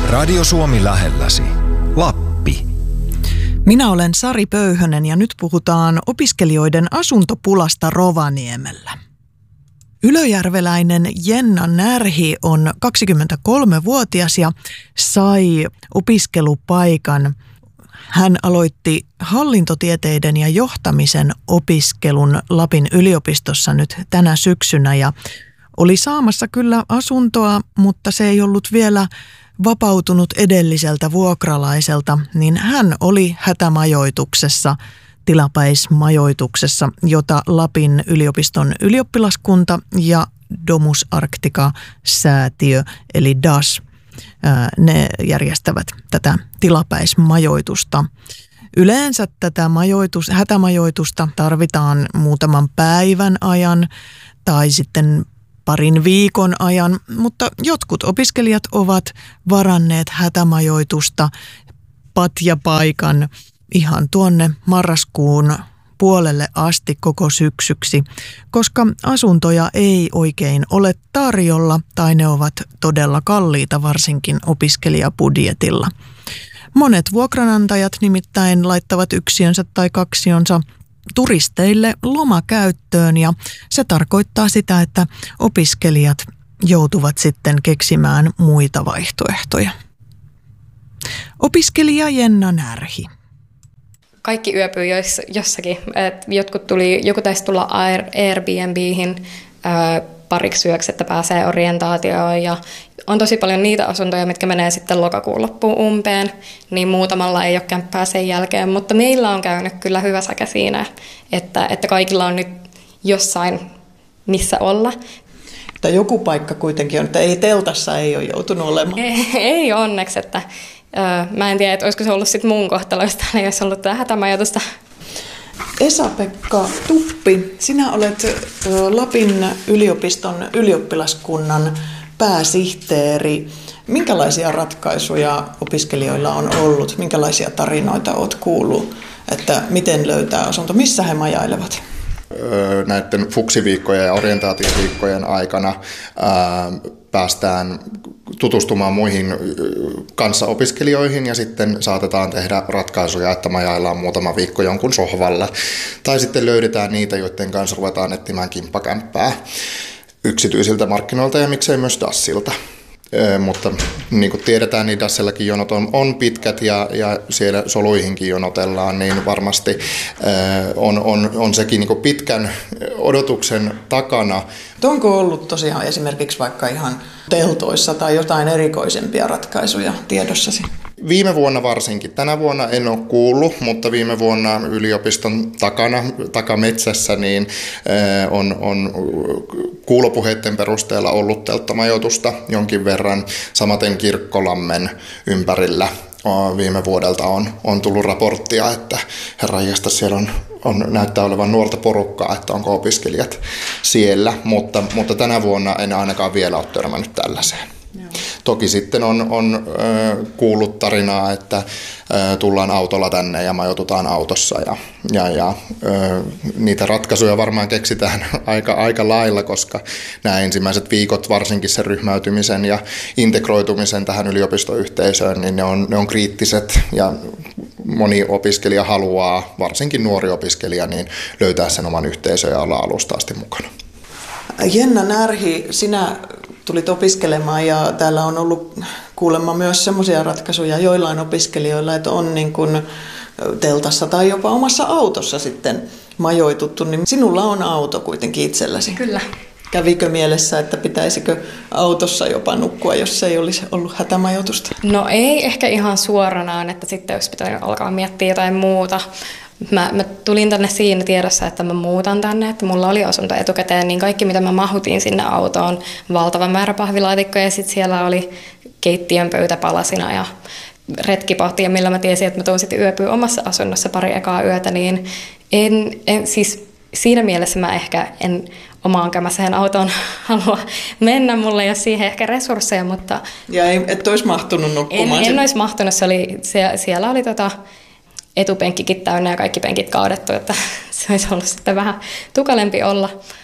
Radio Suomi lähelläsi. Lappi. Minä olen Sari Pöyhönen ja nyt puhutaan opiskelijoiden asuntopulasta Rovaniemellä. Ylöjärveläinen Jenna Närhi on 23-vuotias ja sai opiskelupaikan. Hän aloitti hallintotieteiden ja johtamisen opiskelun Lapin yliopistossa nyt tänä syksynä ja oli saamassa kyllä asuntoa, mutta se ei ollut vielä vapautunut edelliseltä vuokralaiselta, niin hän oli hätämajoituksessa, tilapäismajoituksessa, jota Lapin yliopiston ylioppilaskunta ja Domus Arctica-säätiö eli DAS, ne järjestävät tätä tilapäismajoitusta. Yleensä tätä hätämajoitusta tarvitaan muutaman päivän ajan tai sitten parin viikon ajan, mutta jotkut opiskelijat ovat varanneet hätämajoitusta patjapaikan ihan tuonne marraskuun puolelle asti koko syksyksi, koska asuntoja ei oikein ole tarjolla tai ne ovat todella kalliita varsinkin opiskelijabudjetilla. Monet vuokranantajat nimittäin laittavat yksiönsä tai kaksionsa turisteille lomakäyttöön ja se tarkoittaa sitä, että opiskelijat joutuvat sitten keksimään muita vaihtoehtoja. Opiskelija Jenna Närhi. Kaikki yöpyy jossakin. Joku taisi tulla Airbnbihin pariksi yöksi, että pääsee orientaatioon ja on tosi paljon niitä asuntoja, mitkä menee sitten lokakuun loppuun umpeen, niin muutamalla ei ole kämppää sen jälkeen, mutta meillä on käynyt kyllä hyvä säkä siinä, että kaikilla on nyt jossain missä olla. Että joku paikka kuitenkin on, että ei teltassa ei ole joutunut olemaan. Ei onneksi, että mä en tiedä, että olisiko se ollut sitten mun kohtalo, jos täällä ei olisi ollut tämä hätämajoitusta. Esa-Pekka Tuppi, sinä olet Lapin yliopiston ylioppilaskunnan pääsihteeri. Minkälaisia ratkaisuja opiskelijoilla on ollut? Minkälaisia tarinoita olet kuullut, että miten löytää asunto? Missä he majailevat? Näiden fuksiviikkojen ja orientaatioviikkojen aikana päästään tutustumaan muihin kanssaopiskelijoihin ja sitten saatetaan tehdä ratkaisuja, että majaillaan muutama viikko jonkun sohvalla. Tai sitten löydetään niitä, joiden kanssa ruvetaan etsimään kimppakämppää yksityisiltä markkinoilta ja miksei myös DASilta. Mutta niin kuin tiedetään, niin DASillakin jonot on pitkät ja siellä soluihinkin jonotellaan, niin varmasti on sekin niin kuin pitkän odotuksen takana. Onko ollut tosiaan esimerkiksi vaikka ihan teltoissa tai jotain erikoisempia ratkaisuja tiedossasi? Viime vuonna varsinkin. Tänä vuonna en ole kuullut, mutta viime vuonna yliopiston takametsässä niin on kuulopuheiden perusteella ollut telttamajoitusta jonkin verran. Samaten Kirkkolammen ympärillä viime vuodelta on tullut raporttia, että herranjestas siellä näyttää olevan nuorta porukkaa, että onko opiskelijat siellä, mutta tänä vuonna en ainakaan vielä ole törmännyt tällaiseen. Joo. Toki sitten on kuullut tarinaa, että tullaan autolla tänne ja majoitutaan autossa ja niitä ratkaisuja varmaan keksitään aika lailla, koska nämä ensimmäiset viikot varsinkin sen ryhmäytymisen ja integroitumisen tähän yliopistoyhteisöön, niin ne on kriittiset ja moni opiskelija haluaa, varsinkin nuori opiskelija, niin löytää sen oman yhteisön ja olla alusta asti mukana. Jenna Närhi, sinä tulit opiskelemaan ja täällä on ollut kuulemma myös semmoisia ratkaisuja joillain opiskelijoilla, että on niin kuin teltassa tai jopa omassa autossa sitten majoituttu, niin sinulla on auto kuitenkin itselläsi. Kyllä. Kävikö mielessä, että pitäisikö autossa jopa nukkua, jos ei olisi ollut hätämajoitusta? No ei ehkä ihan suoranaan, että sitten olisi pitänyt alkaa miettiä jotain muuta. Mä tulin tänne siinä tiedossa, että mä muutan tänne, että mulla oli asunto etukäteen, niin kaikki mitä mä mahutin sinne autoon, valtava määrä pahvilaatikkoja ja sitten siellä oli keittiön pöytä palasina ja retkipahtia, millä mä tiesin, että mä tuun sitten yöpyä omassa asunnossa pari ekaa yötä, niin siis siinä mielessä mä ehkä en omaan kämäseen autoon halua mennä, mulla ei ole siihen ehkä resursseja, mutta... Ja et olisi mahtunut nukkumaan? En olisi mahtunut, siellä oli etupenkkikin täynnä ja kaikki penkit kaadettu, että se olisi ollut sitten vähän tukalempi olla.